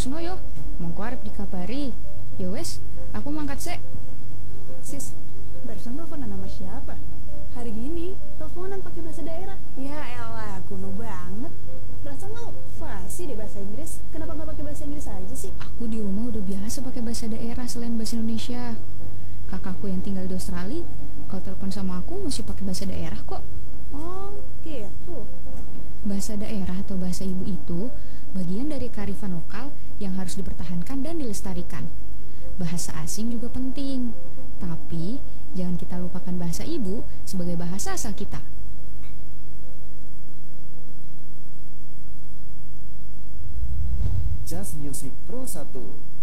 tresno yo. Mengko arep dikabari. Ya wes, aku mangkat sik. Sis, barusan teleponan sama siapa? Hari gini, teleponan pakai bahasa daerah. Ya elah, kuno banget. Perasaan lo fasih deh bahasa Inggris. Kenapa nggak pakai bahasa Inggris aja sih? Aku di rumah udah biasa pakai bahasa daerah selain bahasa Indonesia. Kakakku yang tinggal di Australia, kalau telepon sama aku mesti pakai bahasa daerah kok. Oh, gitu. Bahasa daerah atau bahasa ibu itu bagian dari kearifan lokal yang harus dipertahankan dan dilestarikan. Bahasa asing juga penting, tapi jangan kita lupakan bahasa ibu sebagai bahasa asal kita. Jazz Music Pro 1